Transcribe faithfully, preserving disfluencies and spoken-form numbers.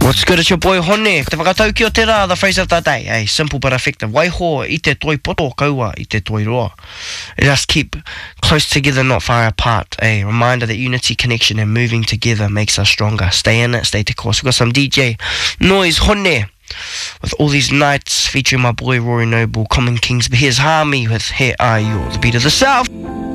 What's good? It's your boy Hone. Te whakatau ki o te rā, the phrase of the day. Hey, simple but effective. Waiho i te toi poto, kaua i te toi roa. Just keep close together, not far apart. A reminder that unity, connection, and moving together makes us stronger. Stay in it, stay the course. We've got some D J Noise Hone with all these nights featuring my boy Rory Noble, Common Kings. But here's Harmy with Here Are You, the beat of the South.